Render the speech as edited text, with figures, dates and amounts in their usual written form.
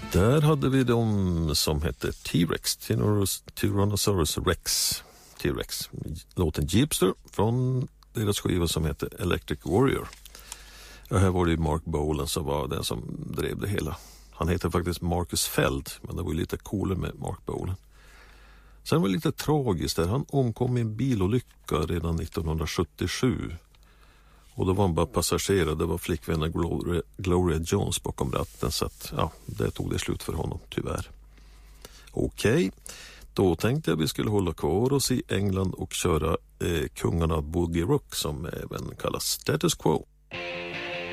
Där hade vi de som hette T-Rex, Tyrannosaurus Rex, T-Rex. Låten Jeepster från deras skiva som hette Electric Warrior. Och här var det ju Mark Bolan som var den som drev det hela. Han heter faktiskt Marcus Feld, men det var ju lite coolare med Mark Bolan. Sen var det lite tragiskt där. Han omkom i en bilolycka redan 1977. Och då var han bara passagerare. Det var flickvännen Gloria Jones bakom ratten. Så att, ja, det tog det slut för honom, tyvärr. Okej, då tänkte jag vi skulle hålla kvar oss i England och köra kungarna Boogie Rock som även kallas Status Quo.